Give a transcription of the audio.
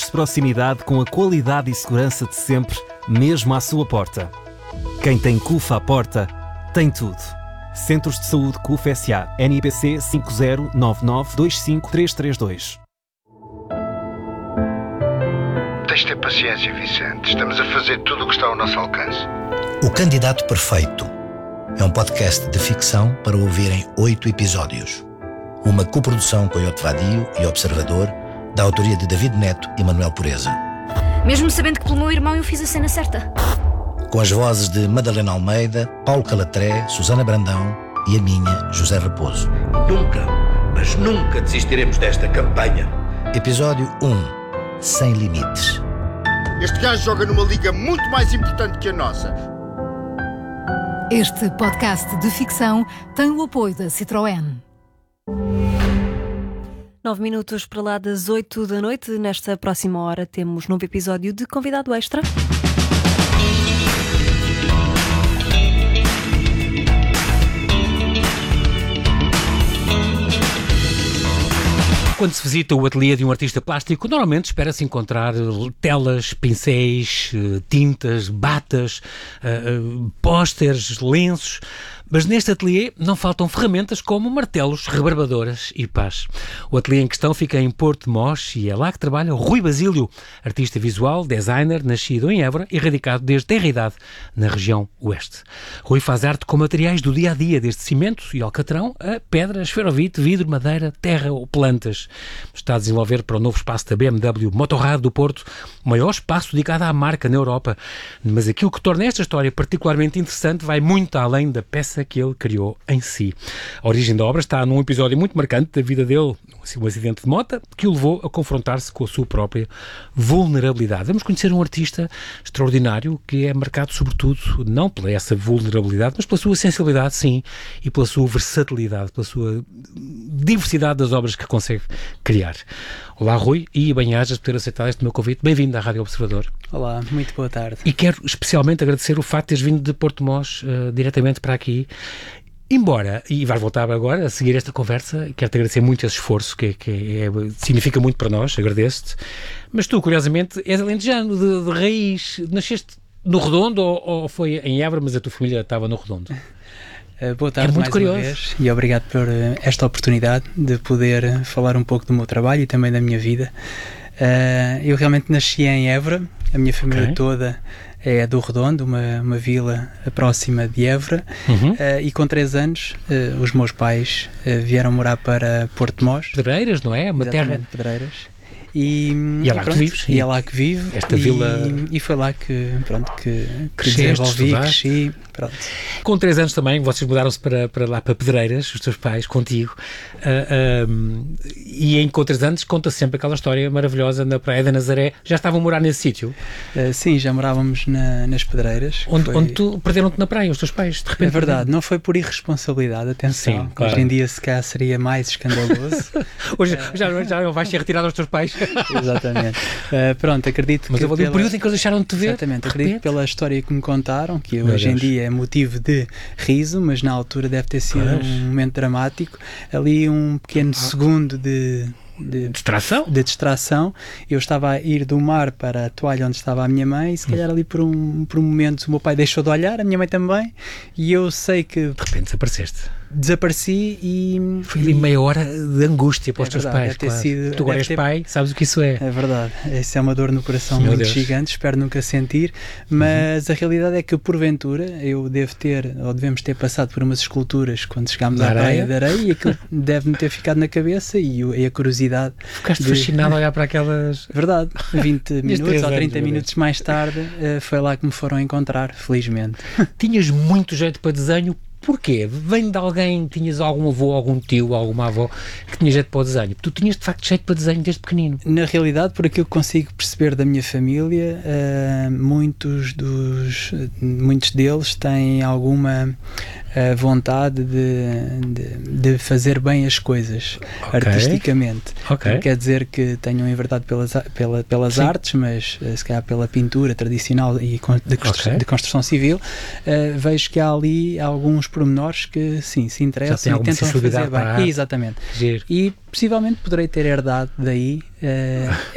de proximidade com a qualidade e segurança de sempre, mesmo à sua porta. Quem tem CUF à porta, tem tudo. Centros de Saúde CUF S.A. NIPC 5099253332. Tens de ter paciência, Vicente. Estamos a fazer tudo o que está ao nosso alcance. O Candidato Perfeito é um podcast de ficção para ouvir em 8 episódios. Uma coprodução com Iote Vadio e Observador, da autoria de David Neto e Manuel Pureza. Mesmo sabendo que pelo meu irmão eu fiz a cena certa. Com as vozes de Madalena Almeida, Paulo Calatré, Susana Brandão e a minha, José Raposo. Nunca, mas nunca desistiremos desta campanha. Episódio 1. Sem limites. Este gajo joga numa liga muito mais importante que a nossa. Este podcast de ficção tem o apoio da Citroën. 9 minutos para lá das 8 da noite. Nesta próxima hora temos novo episódio de Convidado Extra. Quando se visita o ateliê de um artista plástico, normalmente espera-se encontrar telas, pincéis, tintas, batas, pósteres, lenços. Mas neste ateliê não faltam ferramentas como martelos, rebarbadoras e pás. O ateliê em questão fica em Porto de Mós e é lá que trabalha o Rui Basílio, artista visual, designer, nascido em Évora e radicado desde tenra idade na região oeste. Rui faz arte com materiais do dia-a-dia, desde cimento e alcatrão a pedra, esferovite, vidro, madeira, terra ou plantas. Está a desenvolver para o novo espaço da BMW Motorrad do Porto, o maior espaço dedicado à marca na Europa. Mas aquilo que torna esta história particularmente interessante vai muito além da peça que ele criou em si. A origem da obra está num episódio muito marcante da vida dele, um acidente de moto, que o levou a confrontar-se com a sua própria vulnerabilidade. Vamos conhecer um artista extraordinário que é marcado sobretudo não pela essa vulnerabilidade, mas pela sua sensibilidade, sim, e pela sua versatilidade, pela sua diversidade das obras que consegue criar. Olá, Rui, e bem-ajas por ter aceitado este meu convite. Bem-vindo à Rádio Observador. Olá, muito boa tarde. E quero especialmente agradecer o facto de teres vindo de Porto de Mós diretamente para aqui. Embora, e vais voltar agora a seguir esta conversa, quero-te agradecer muito esse esforço que significa muito para nós, agradeço-te. Mas tu, curiosamente, és alentejano, de raiz. Nasceste no Redondo ou foi em Évora, mas a tua família estava no Redondo? Boa tarde, muito mais curioso. uma vez, e obrigado por esta oportunidade de poder falar um pouco do meu trabalho e também da minha vida. Eu realmente nasci em Évora, a minha família toda é do Redondo, uma vila próxima de Évora, e com 3 anos os meus pais vieram morar para Porto de Mós. Pedreiras, não é? Uma terra. Pedreiras. E é lá que tu vives? E é lá que vivo. Esta vila... E foi lá que Cresceste, desenvolvi, estudaste. cresci, pronto. Com 3 anos também, vocês mudaram-se para lá, para Pedreiras, os teus pais, contigo. E com 3 anos conta sempre aquela história maravilhosa na Praia da Nazaré. Já estavam a morar nesse sítio? Sim, já morávamos nas Pedreiras. Onde tu perderam-te na praia, os teus pais, de repente? É verdade, não foi por irresponsabilidade, atenção. Sim, claro. Hoje em dia se calhar seria mais escandaloso. Hoje já não vais ser retirado aos teus pais? Exatamente. Pronto, acredito Mas que... houve um período em que eles deixaram de te ver? Exatamente, acredito pela história que me contaram, que hoje em dia é motivo de riso, mas na altura deve ter sido um momento dramático. Ali um pequeno segundo de distração. Eu estava a ir do mar para a toalha onde estava a minha mãe e se calhar ali por um momento o meu pai deixou de olhar, a minha mãe também, e eu sei que... De repente desapareci e... Foi ali meia hora de angústia para os teus pais, claro. Tu agora és pai, sabes o que isso é. É verdade, isso é uma dor no coração muito gigante, espero nunca sentir, mas a realidade é que porventura eu devemos ter passado por umas esculturas quando chegámos à praia de areia e aquilo deve-me ter ficado na cabeça e a curiosidade... Ficaste fascinado a olhar para aquelas... Verdade, 20 minutos ou 30 minutos mais tarde foi lá que me foram encontrar, felizmente. Tinhas muito jeito para desenho. Porquê? Vem de alguém, tinhas algum avô, algum tio, alguma avó que tinha jeito para o desenho? Tu tinhas de facto jeito para desenho desde pequenino? Na realidade, por aquilo que consigo perceber da minha família, muitos deles têm alguma vontade de fazer bem as coisas artisticamente. Não quer dizer que tenham enverdado pelas artes, mas se calhar pela pintura tradicional e de construção civil, vejo que há ali alguns pormenores que sim, se interessam e tentam fazer bem. Exatamente. Giro. E possivelmente poderei ter herdado daí